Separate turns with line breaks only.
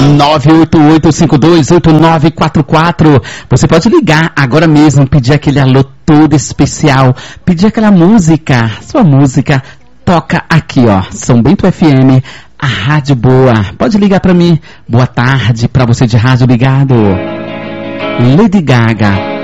988528944. Você pode ligar agora mesmo, pedir aquele alô todo especial, pedir aquela música, sua música toca aqui, ó, São Bento FM, a rádio boa. Pode ligar pra mim. Boa tarde pra você de rádio ligado. Lady Gaga.